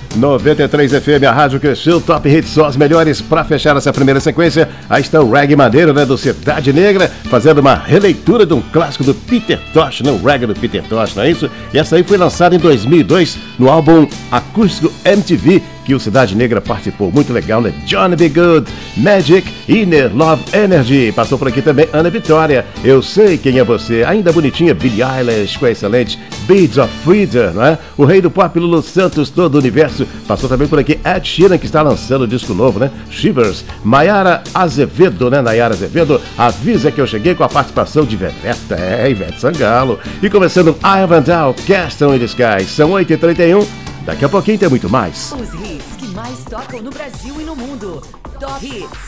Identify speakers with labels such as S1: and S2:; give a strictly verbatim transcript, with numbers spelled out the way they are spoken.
S1: noventa e três F M, a rádio cresceu, Top Hits, só as melhores. Pra fechar essa primeira sequência, aí está o reggae maneiro, né, do Cidade Negra, fazendo uma releitura de um clássico do Peter Tosh, né, o reggae do Peter Tosh, não é isso? E essa aí foi lançada em dois mil e dois no álbum acústico M T V, que o Cidade Negra participou. Muito legal, né? Johnny B. Good, Magic, Inner Love Energy. Passou por aqui também Ana Vitória, Eu Sei Quem É Você. Ainda bonitinha, Billie Eilish, com a excelente Beats of Freedom, não é? O rei do pop, Lulu Santos, Todo o Universo. Passou também por aqui Ed Sheeran, que está lançando o disco novo, né? Shivers. Maiara Azevedo, né? Nayara Azevedo, Avisa Que Eu Cheguei, com a participação de Veveta, é, Ivete Sangalo. E começando Ivan Down, Castle in the Sky. São oito e trinta e um. Daqui a pouquinho tem muito mais.
S2: Os hits que mais tocam no Brasil e no mundo. Top Hits.